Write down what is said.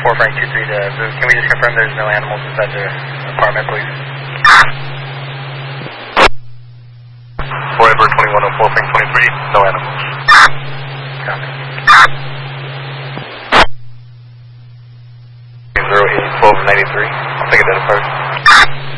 2104 Frank 23 to Zoo. Can we just confirm there's no animals inside the apartment, please? Forever 2104 Frank 23, no animals. Copy. 081293, I'll take identifiers.